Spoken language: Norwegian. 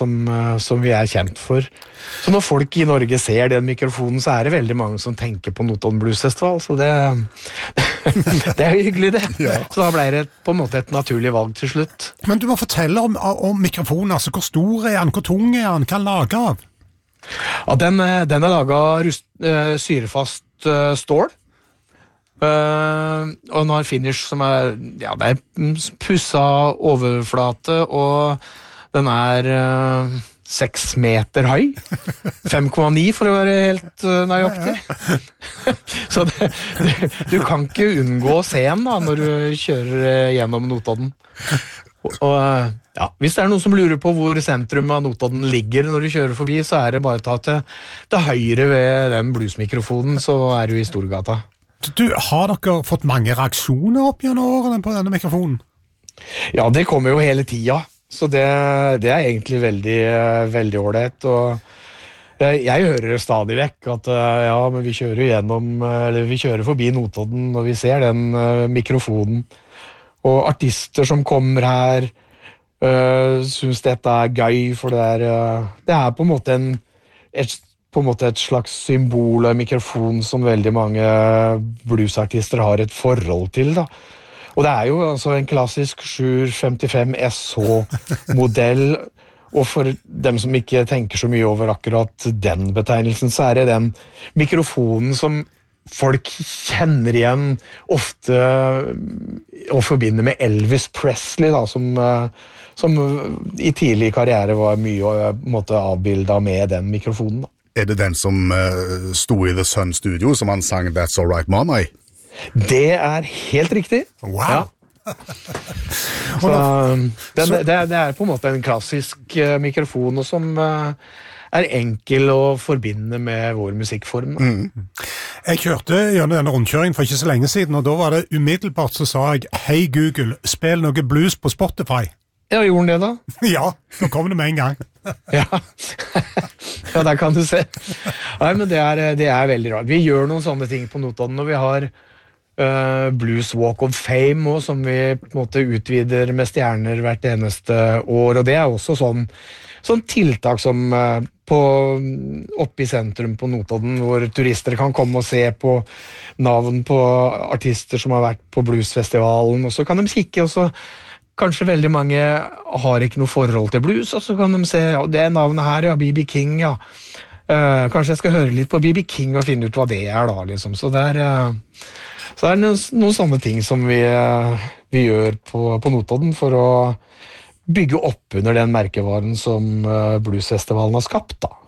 som vi kjent for. Så når folk I Norge ser den mikrofonen, så det veldig mange som tenker på Notodden Blues Festival, så det jo hyggelig det. Ja. Så da ble det på en måte et naturlig valg til slutt. Men du må fortelle om mikrofonen, altså hvor stor den, hvor tung den, hva den lager av? Ja, den laget av syrefast stål. Og den har finish som det pussa overflate, og den 6 meter høy. 5,9 for å være helt nøyaktig. Så du kan ikke unngå å se den da, når du kjører gjennom Notodden. Og ja, hvis det noen som lurer på hvor sentrum av Notodden ligger når du kjører forbi, så det bare å ta til høyre ved den bluesmikrofonen, så du I Storgata. Har dere fått mange reaksjoner opp gjennom årene på denne mikrofonen? Ja, det kommer jo hele tida. Så det egentlig veldig, veldig ordentlig, og jeg hører stadig vekk at ja, men vi kjører gjennom, eller vi kjører forbi Notodden, og vi ser den mikrofonen, og artister som kommer her synes dette gøy, for det på en måte et slags symbol og mikrofon som veldig mange bluesartister har et forhold til da. Og det jo altså en klassisk 755 SH-modell, og for dem som ikke tenker så mye over akkurat den betegnelsen, så det den mikrofonen som folk kjenner igjen ofte og forbinder med Elvis Presley, da, som I tidlig karriere var mye måte avbildet med den mikrofonen. Da. Det den som stod I The Sun Studio, som han sang That's All Right Mama I? Det helt riktig. Wow! Ja. Så, det på en måte en klassisk mikrofon, og som enkel å forbinde med vår musikkform. Jeg kjørte gjennom denne rundkjøringen for ikke så lenge siden, og da var det umiddelbart så sa jeg «Hei Google, spill noe blues på Spotify». Ja, gjorde den det da? Ja, nå kom det med en gang. Ja. Ja, der kan du se. Nei, men det veldig rart. Vi gjør noen sånne ting på Notodden, og vi har Blues Walk of Fame også, som vi på en måte utvider med stjerner hvert eneste år, og det også sånn tiltak som oppe I sentrum på Notodden, hvor turister kan komme og se på navn på artister som har vært på bluesfestivalen, og så kan de kikke, og så kanskje veldig mange har ikke noe forhold til blues, og så kan de se, ja, det navnet her, ja, B.B. King, ja. Kanskje jeg skal høre litt på B.B. King og finne ut hva det da, liksom. Så det noen sånne ting som vi gjør på Notodden for å bygge opp under den merkevaren som bluesfestivalen har skapt, da.